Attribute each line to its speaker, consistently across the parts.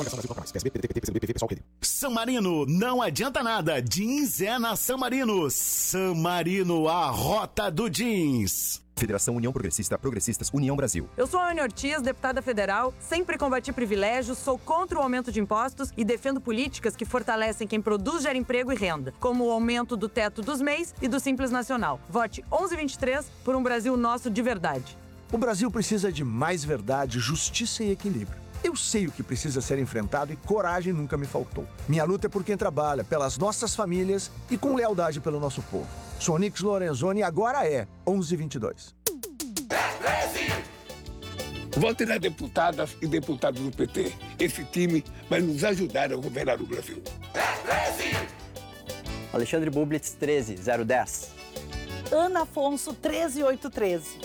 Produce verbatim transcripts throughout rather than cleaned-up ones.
Speaker 1: San Marino, não adianta nada. Jeans é na San Marino. San Marino, a rota do jeans.
Speaker 2: Federação União Progressista, Progressistas, União Brasil.
Speaker 3: Eu sou a Ana Ortiz, deputada federal, sempre combati privilégios, sou contra o aumento de impostos e defendo políticas que fortalecem quem produz, gera emprego e renda, como o aumento do teto dos M E Is e do Simples Nacional. Vote onze vinte e três por um Brasil nosso de verdade.
Speaker 4: O Brasil precisa de mais verdade, justiça e equilíbrio. Eu sei o que precisa ser enfrentado e coragem nunca me faltou. Minha luta é por quem trabalha, pelas nossas famílias e com lealdade pelo nosso povo. Sou Nix Lorenzoni e agora é onze vinte e dois.
Speaker 5: Vote nas deputadas e deputados do P T. Esse time vai nos ajudar a governar o Brasil.
Speaker 6: Alexandre Bublitz, treze zero dez.
Speaker 7: Ana Afonso, treze oito treze.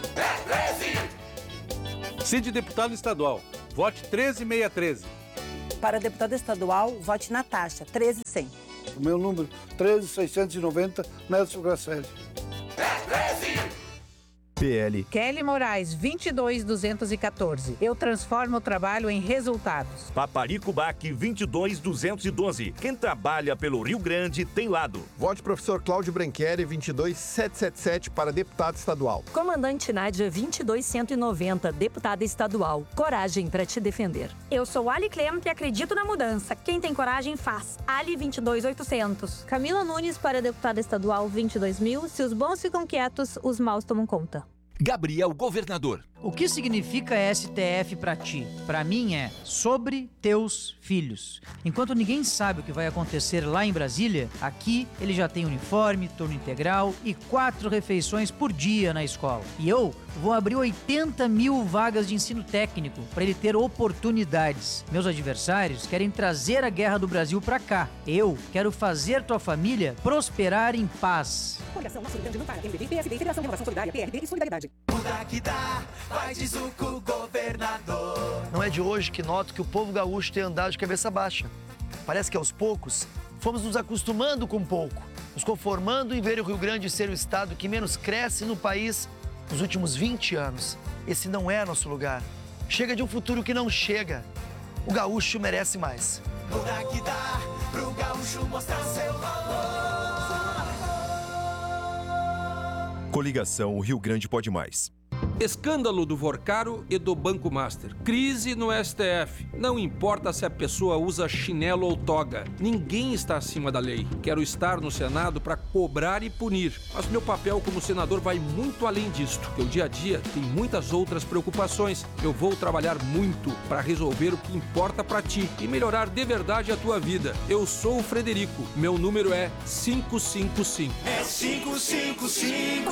Speaker 8: Cid deputado estadual, vote treze seiscentos e treze.
Speaker 7: Para deputada estadual, vote Natasha, treze cem.
Speaker 9: O meu número, treze seiscentos e noventa, Nelson Grasselli.
Speaker 2: P L.
Speaker 10: Kelly Moraes, vinte e dois duzentos e quatorze. Eu transformo o trabalho em resultados.
Speaker 11: Paparico Bac, vinte e dois duzentos e doze. Quem trabalha pelo Rio Grande tem lado.
Speaker 12: Vote professor Cláudio Branchieri, vinte e dois setecentos e setenta e sete para deputado estadual.
Speaker 13: Comandante Nádia, vinte e dois cento e noventa, deputada estadual. Coragem para te defender.
Speaker 14: Eu sou Ali Clement e acredito na mudança. Quem tem coragem faz. Ali vinte e dois oitocentos.
Speaker 15: Camila Nunes para deputada estadual, vinte e dois mil. Se os bons ficam quietos, os maus tomam conta.
Speaker 16: Gabriel Governador.
Speaker 17: O que significa S T F pra ti? Pra mim é sobre teus filhos. Enquanto ninguém sabe o que vai acontecer lá em Brasília, aqui ele já tem uniforme, turno integral e quatro refeições por dia na escola. E eu vou abrir oitenta mil vagas de ensino técnico para ele ter oportunidades. Meus adversários querem trazer a guerra do Brasil pra cá. Eu quero fazer tua família prosperar em paz.
Speaker 18: Coligação Nosso Rio Grande do Pará, M D B, P S D, Federação Renovação Solidária, P R D e Solidariedade.
Speaker 19: Muda que dá, vai de Zuco, governador.
Speaker 20: Não é de hoje que noto que o povo gaúcho tem andado de cabeça baixa. Parece que aos poucos fomos nos acostumando com pouco, nos conformando em ver o Rio Grande ser o estado que menos cresce no país nos últimos vinte anos. Esse não é nosso lugar. Chega de um futuro que não chega. O gaúcho merece mais.
Speaker 19: Muda que dá, pro gaúcho mostrar seu valor.
Speaker 2: Coligação Rio Grande Pode Mais.
Speaker 21: Escândalo do Vorcaro e do Banco Master. Crise no S T F. Não importa se a pessoa usa chinelo ou toga. Ninguém está acima da lei. Quero estar no Senado para cobrar e punir. Mas meu papel como senador vai muito além disto. Porque o dia a dia tem muitas outras preocupações. Eu vou trabalhar muito para resolver o que importa para ti e melhorar de verdade a tua vida. Eu sou o Frederico. Meu número é cinco cinco cinco.
Speaker 19: É cinco cinco cinco.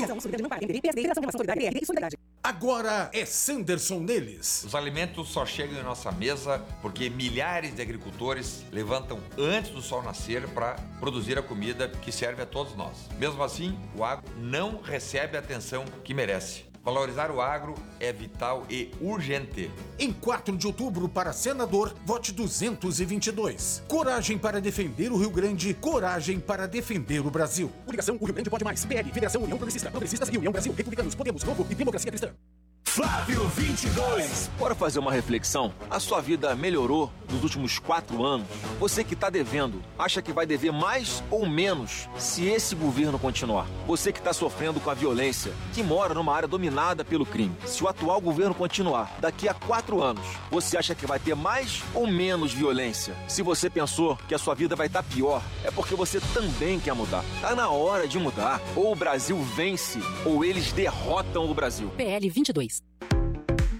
Speaker 1: Agora é Sanderson neles.
Speaker 22: Os alimentos só chegam em nossa mesa porque milhares de agricultores levantam antes do sol nascer para produzir a comida que serve a todos nós. Mesmo assim, o agro não recebe a atenção que merece. Valorizar o agro é vital e urgente.
Speaker 1: Em quatro de outubro, para senador, vote duzentos e vinte e dois. Coragem para defender o Rio Grande, coragem para defender o Brasil. Coligação O Rio Grande Pode Mais. P L, Federação União Progressista, Progressistas e União Brasil, Republicanos, Podemos, Novo e Democracia Cristã.
Speaker 16: Flávio vinte e dois.
Speaker 23: Bora fazer uma reflexão? A sua vida melhorou nos últimos quatro anos? Você que está devendo, acha que vai dever mais ou menos se esse governo continuar? Você que está sofrendo com a violência, que mora numa área dominada pelo crime, se o atual governo continuar, daqui a quatro anos, você acha que vai ter mais ou menos violência? Se você pensou que a sua vida vai estar pior, é porque você também quer mudar. Tá na hora de mudar. Ou o Brasil vence, ou eles derrotam o Brasil.
Speaker 13: P L vinte e dois.